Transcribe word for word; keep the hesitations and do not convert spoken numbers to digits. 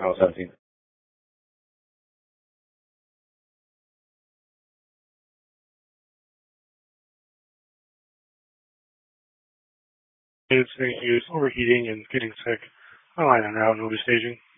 Title seventeen. It's saying he was overheating and getting sick. My line on route and will be staging.